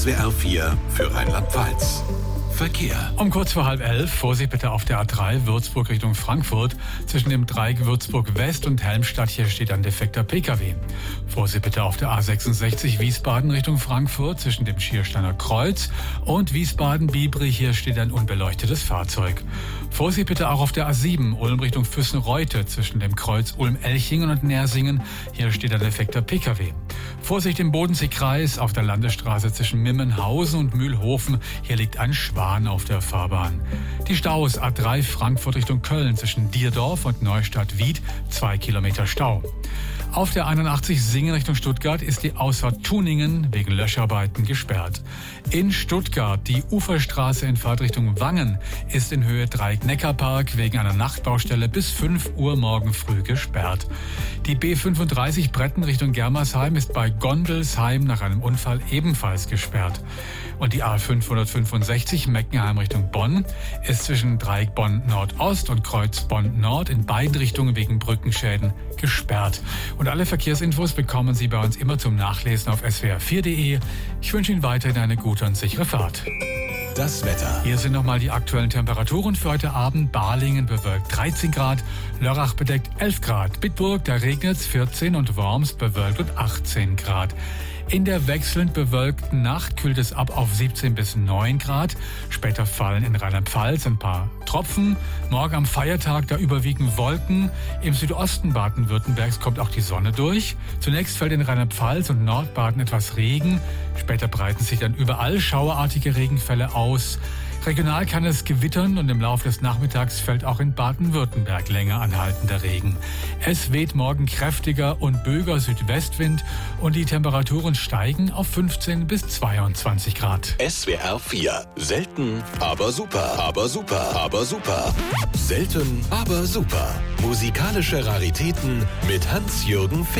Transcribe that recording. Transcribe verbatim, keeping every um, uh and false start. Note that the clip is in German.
W R vier für Rheinland-Pfalz. Verkehr. Um kurz vor halb elf, Vorsicht bitte auf der A drei Würzburg Richtung Frankfurt. Zwischen dem Dreieck Würzburg West und Helmstadt, hier steht ein defekter P K W. Vorsicht bitte auf der A sechsundsechzig Wiesbaden Richtung Frankfurt. Zwischen dem Schiersteiner Kreuz und Wiesbaden-Biebrich, hier steht ein unbeleuchtetes Fahrzeug. Vorsicht bitte auch auf der A sieben Ulm Richtung Füssen-Reute. Zwischen dem Kreuz Ulm-Elchingen und Nersingen, hier steht ein defekter P K W. Vorsicht im Bodenseekreis auf der Landesstraße zwischen Mimmenhausen und Mühlhofen, hier liegt ein Schwan auf der Fahrbahn. Die Staus A drei Frankfurt Richtung Köln zwischen Dierdorf und Neustadt-Wied, zwei Kilometer Stau. Auf der einundachtzig Singen Richtung Stuttgart ist die Ausfahrt Tuningen wegen Löscharbeiten gesperrt. In Stuttgart die Uferstraße in Fahrtrichtung Wangen ist in Höhe Dreieck-Neckar-Park wegen einer Nachtbaustelle bis fünf Uhr morgen früh gesperrt. Die B fünfunddreißig Bretten Richtung Germersheim ist bei Gondelsheim nach einem Unfall ebenfalls gesperrt. Und die A fünfhundertfünfundsechzig Meckenheim Richtung Bonn ist zwischen Dreieck Bonn Nordost und Kreuz Bonn Nord in beiden Richtungen wegen Brückenschäden gesperrt. Und alle Verkehrsinfos bekommen Sie bei uns immer zum Nachlesen auf S W R vier Punkt de. Ich wünsche Ihnen weiterhin eine gute und sichere Fahrt. Das Wetter. Hier sind nochmal die aktuellen Temperaturen für heute Abend. Balingen bewölkt dreizehn Grad, Lörrach bedeckt elf Grad, Bitburg, da regnet's vierzehn und Worms bewölkt und achtzehn Grad. In der wechselnd bewölkten Nacht kühlt es ab auf siebzehn bis neun Grad. Später fallen in Rheinland-Pfalz ein paar Tropfen. Morgen am Feiertag, da überwiegen Wolken. Im Südosten Baden-Württembergs kommt auch die Sonne durch. Zunächst fällt in Rheinland-Pfalz und Nordbaden etwas Regen. Später breiten sich dann überall schauerartige Regenfälle aus. Regional kann es gewittern und im Laufe des Nachmittags fällt auch in Baden-Württemberg länger anhaltender Regen. Es weht morgen kräftiger und böiger Südwestwind und die Temperaturen steigen auf fünfzehn bis zweiundzwanzig Grad. S W R vier. Selten, aber super. Aber super. Aber super. Selten, aber super. Musikalische Raritäten mit Hans-Jürgen Fink.